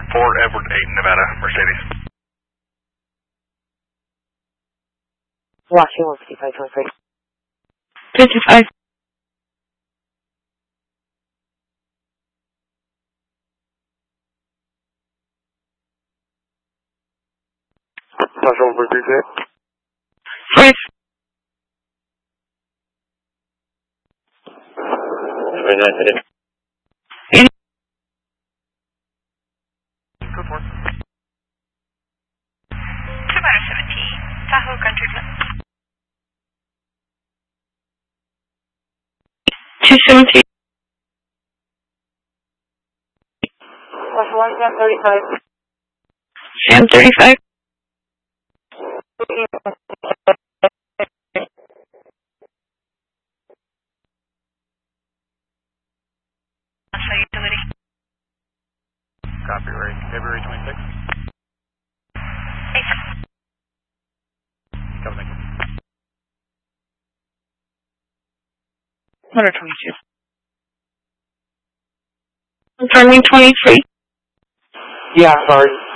4 Edward 8 Nevada, Mercedes. Washington 15523. 55. Washington 133. 5. 29. In. Go for it. 217, Tahoe Country Club. 217. Washington 135. Sam 35. Utility. Copy, right. February 26th. Hey, sir. Come, thank you. 122. Confirming 23. Yeah, sorry.